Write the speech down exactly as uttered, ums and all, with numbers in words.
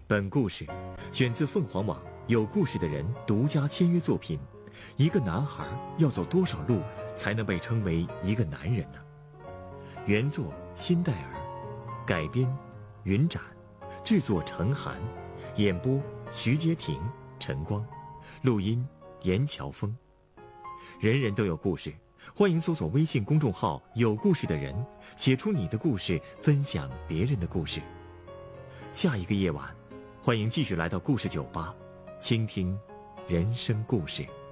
本故事选自凤凰网有故事的人独家签约作品。一个男孩要走多少路才能被称为一个男人呢？原作辛戴尔，改编云展，制作陈寒，演播徐洁婷、陈光，录音严乔峰。人人都有故事，欢迎搜索微信公众号有故事的人，写出你的故事，分享别人的故事。下一个夜晚，欢迎继续来到故事酒吧，倾听人生故事。